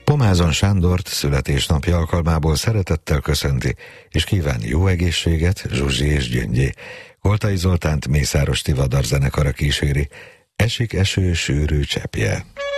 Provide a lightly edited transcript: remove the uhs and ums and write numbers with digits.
Pomázon Sándort születésnapja alkalmából szeretettel köszönti, és kíván jó egészséget Zsuzsi és Gyöngyé. Koltai Zoltánt Mészáros Tivadar zenekara kíséri. Esik eső sűrű cseppje.